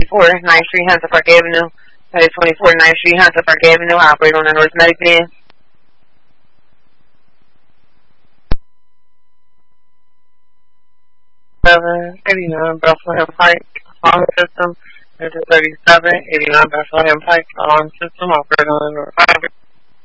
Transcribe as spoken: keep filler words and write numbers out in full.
twenty-four, ninth Street, Hampton Park Avenue. Highway twenty-four, ninth Street, Hampton Park Avenue. Operate on the North Medic van. seven eighty-nine Bethlehem Pike, alarm system. This is thirty-seven eighty-nine Bethlehem Pike, alarm system. Operate on the North Medic.